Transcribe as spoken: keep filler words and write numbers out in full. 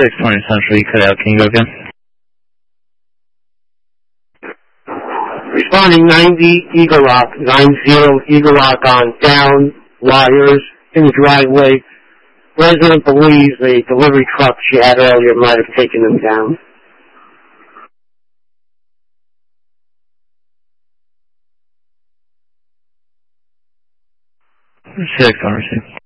six twenty Central, you cut out. Can you go again? Responding ninety, Eagle Rock, nine zero, Eagle Rock on down wires in the driveway. Resident believes a delivery truck she had earlier might have taken them down. six on receive.